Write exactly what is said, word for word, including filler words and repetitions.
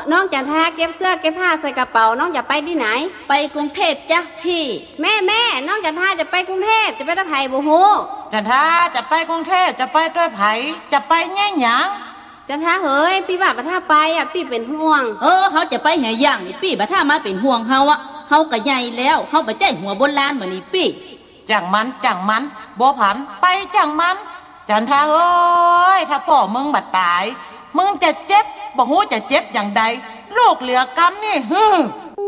น้องจันทาเก็บเสื้อเก็บผ้าใส่กระเป๋าน้องจะไปที่ไหนไปกรุงเทพจ้ะพี่แม่แม่น้องจันทาจะไปกรุงเทพจะไปตะไผ่บ่ฮู้จันทาจะไปกรุงเทพจะไปด้วยไผจะไปแง่หยังจันทาเฮ้ยพี่ว่าบัดถ้าไปอ่ะพี่เป็นห่วงเออเขาจะไปแห่ย่างนี่พี่บัดถ้ามาเป็นห่วงเฮาอ่ะเฮาก็ใหญ่แล้วเฮาบ่ใจหัวบนล้านเหมือนนี่พี่จังมันจังมันบ่ผันไปจังมันจันทาเอ้ยถ้าพ่อมึงบัดตายมึงจะเจ็บบ่ฮู้จะเจ็บอย่างใดลูกเหลือกำนี่ฮึ